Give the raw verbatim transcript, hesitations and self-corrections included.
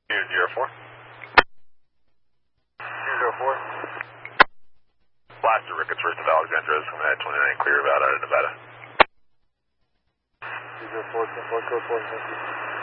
zero four. zero four. Blaster Ricketts, first of Alexandria, from that twenty-nine clear about out of Nevada. zero four, ten four, code four, thank you.